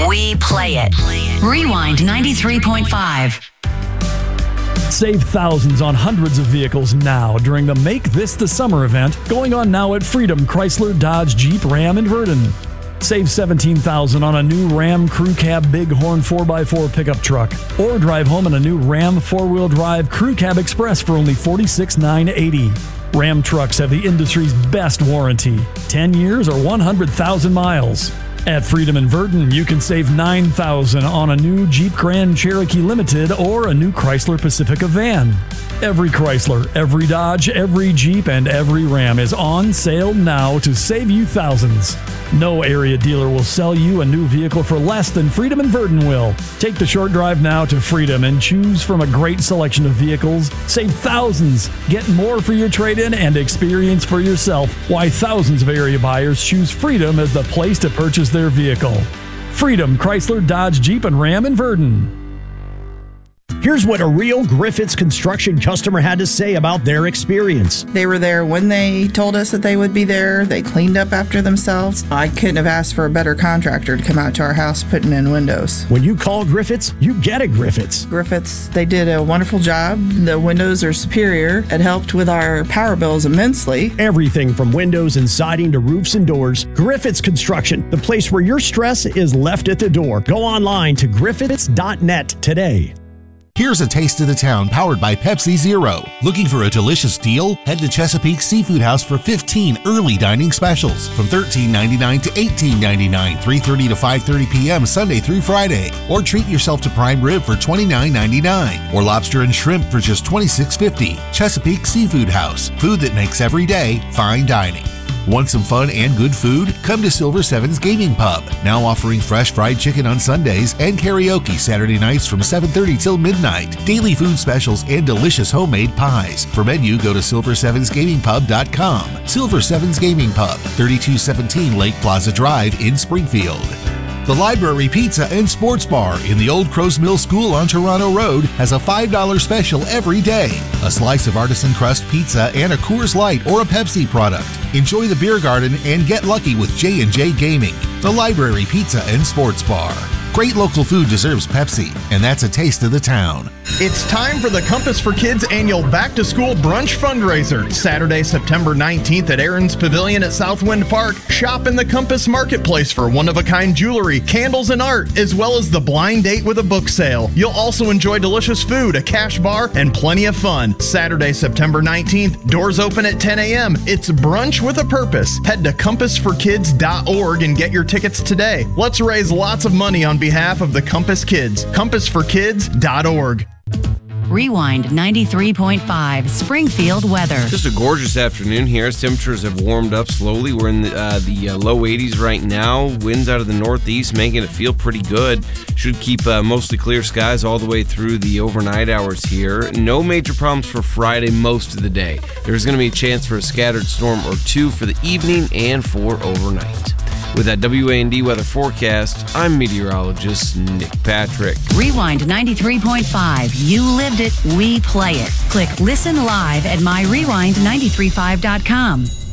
We play it. Rewind 93.5. Save thousands on hundreds of vehicles now during the Make This the Summer event going on now at Freedom Chrysler Dodge Jeep Ram in Verdon. Save $17,000 on a new Ram Crew Cab Bighorn 4x4 pickup truck. Or drive home in a new Ram 4-wheel drive Crew Cab Express for only $46,980. Ram trucks have the industry's best warranty, 10 years or 100,000 miles. At Freedom in Verdon, you can save $9,000 on a new Jeep Grand Cherokee Limited or a new Chrysler Pacifica van. Every Chrysler, every Dodge, every Jeep, and every Ram is on sale now to save you thousands. No area dealer will sell you a new vehicle for less than Freedom in Verdon will. Take the short drive now to Freedom and choose from a great selection of vehicles. Save thousands. Get more for your trade-in and experience for yourself why thousands of area buyers choose Freedom as the place to purchase their vehicle. Freedom Chrysler Dodge Jeep and Ram in Verdon. Here's what a real Griffiths Construction customer had to say about their experience. They were there when they told us that they would be there. They cleaned up after themselves. I couldn't have asked for a better contractor to come out to our house putting in windows. When you call Griffiths, you get a Griffiths. Griffiths, they did a wonderful job. The windows are superior. It helped with our power bills immensely. Everything from windows and siding to roofs and doors. Griffiths Construction, the place where your stress is left at the door. Go online to griffiths.net today. Here's a taste of the town powered by Pepsi Zero. Looking for a delicious deal? Head to Chesapeake Seafood House for 15 early dining specials from $13.99 to $18.99, 3:30 to 5:30 p.m. Sunday through Friday. Or treat yourself to prime rib for $29.99 or lobster and shrimp for just $26.50. Chesapeake Seafood House. Food that makes every day fine dining. Want some fun and good food? Come to Silver Sevens Gaming Pub, now offering fresh fried chicken on Sundays and karaoke Saturday nights from 7:30 till midnight. Daily food specials and delicious homemade pies. For menu, go to silversevensgamingpub.com. Silver Sevens Gaming Pub, 3217 Lake Plaza Drive in Springfield. The Library Pizza and Sports Bar in the Old Crows Mill School on Toronto Road has a $5 special every day. A slice of artisan crust pizza and a Coors Light or a Pepsi product. Enjoy the beer garden and get lucky with J&J Gaming. The Library Pizza and Sports Bar. Great local food deserves Pepsi, and that's a taste of the town. It's time for the Compass for Kids annual Back to School Brunch fundraiser. Saturday, September 19th at Aaron's Pavilion at Southwind Park. Shop in the Compass Marketplace for one-of-a-kind jewelry, candles, and art, as well as the blind date with a book sale. You'll also enjoy delicious food, a cash bar, and plenty of fun. Saturday, September 19th, doors open at 10 a.m. It's brunch with a purpose. Head to compassforkids.org and get your tickets today. Let's raise lots of money on behalf of the Compass Kids. compassforkids.org. Rewind 93.5 Springfield weather. Just a gorgeous afternoon here as temperatures have warmed up slowly. We're in the low 80s right now. Winds out of the northeast making it feel pretty good. Should keep mostly clear skies all the way through the overnight hours here. No major problems for Friday most of the day. There's going to be a chance for a scattered storm or two for the evening and for overnight. With that WAND weather forecast, I'm meteorologist Nick Patrick. Rewind 93.5. You lived it, we play it. Click Listen Live at myrewind935.com.